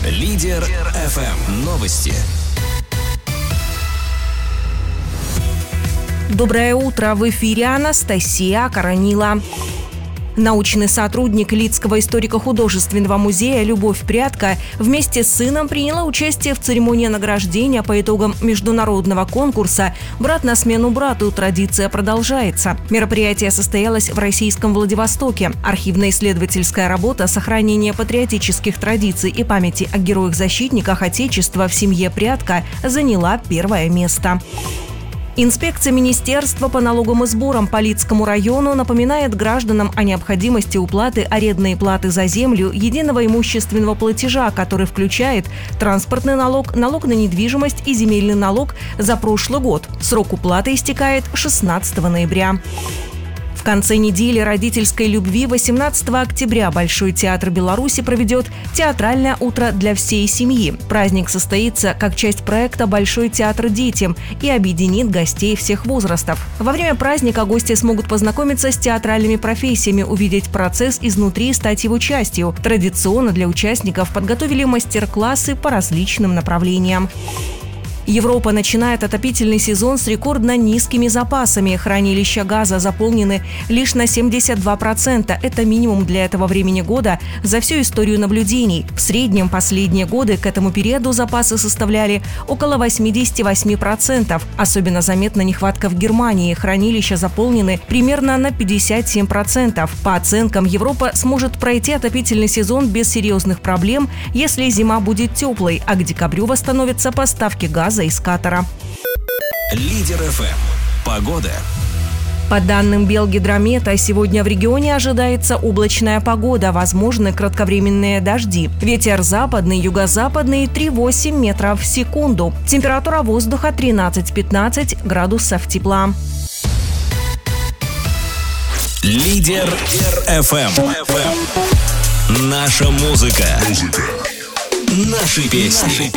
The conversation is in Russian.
Лидер FM. Новости. Доброе утро. В эфире Анастасия Коронила. Научный сотрудник Лидского историко-художественного музея Любовь Прядко вместе с сыном приняла участие в церемонии награждения по итогам международного конкурса «Брат на смену брату. Традиция продолжается». Мероприятие состоялось в российском Владивостоке. Архивно-исследовательская работа «Сохранение патриотических традиций и памяти о героях-защитниках Отечества в семье Прядко» заняла первое место. Инспекция Министерства по налогам и сборам по Лидскому району напоминает гражданам о необходимости уплаты арендной платы за землю, единого имущественного платежа, который включает транспортный налог, налог на недвижимость и земельный налог за прошлый год. Срок уплаты истекает 16 ноября. В конце недели родительской любви 18 октября Большой театр Беларуси проведет театральное утро для всей семьи. Праздник состоится как часть проекта «Большой театр детям» и объединит гостей всех возрастов. Во время праздника гости смогут познакомиться с театральными профессиями, увидеть процесс изнутри и стать его частью. Традиционно для участников подготовили мастер-классы по различным направлениям. Европа начинает отопительный сезон с рекордно низкими запасами. Хранилища газа заполнены лишь на 72%. Это минимум для этого времени года за всю историю наблюдений. В среднем последние годы к этому периоду запасы составляли около 88%. Особенно заметна нехватка в Германии. Хранилища заполнены примерно на 57%. По оценкам, Европа сможет пройти отопительный сезон без серьезных проблем, если зима будет теплой, а к декабрю восстановятся поставки газа из Катара. Лидер FM. Погода. По данным Белгидромета, сегодня в регионе ожидается облачная погода, возможны кратковременные дожди. Ветер западный, юго-западный 3,8 метров в секунду. Температура воздуха 13-15 градусов тепла. Лидер FM. Наша музыка. Наши песни.